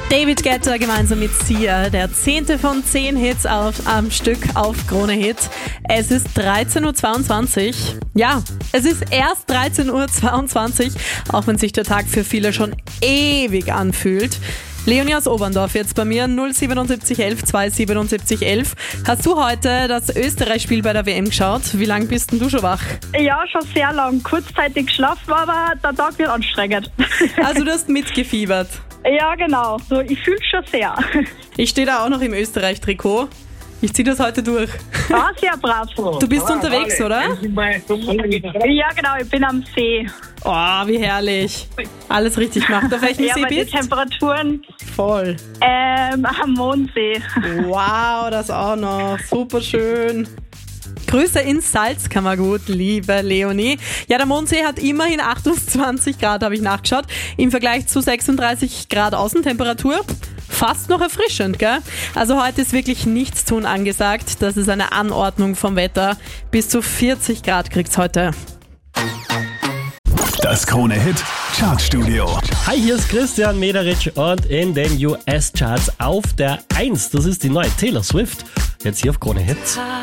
David Guetta gemeinsam mit Sia, der 10. von 10 Hits am Stück auf Krone Hit. Es ist 13.22 Uhr. Ja, es ist erst 13.22 Uhr, auch wenn sich der Tag für viele schon ewig anfühlt. Leonie aus Oberndorf jetzt bei mir, 07711 27711. Hast du heute das Österreich-Spiel bei der WM geschaut? Wie lange bist denn du schon wach? Ja, schon sehr lang. Kurzzeitig geschlafen, aber der Tag wird anstrengend. Also du hast mitgefiebert. Ja, genau. So, ich fühle es schon sehr. Ich stehe da auch noch im Österreich-Trikot. Ich ziehe das heute durch. Ah, sehr brav. Du bist unterwegs, oder? Ja, genau. Ich bin am See. Oh, wie herrlich. Alles richtig gemacht. Auf welchem See bei den bist du? Temperaturen Voll. am Mondsee. Wow, das auch noch. Super schön. Grüße ins Salzkammergut, liebe Leonie. Ja, der Mondsee hat immerhin 28 Grad, habe ich nachgeschaut. Im Vergleich zu 36 Grad Außentemperatur. Fast noch erfrischend, gell? Also heute ist wirklich nichts tun angesagt. Das ist eine Anordnung vom Wetter. Bis zu 40 Grad kriegt's heute. Das Krone Hit Chartstudio. Hi, hier ist Christian Mederitsch und in den US-Charts auf der 1. Das ist die neue Taylor Swift. Jetzt hier auf Krone Hit.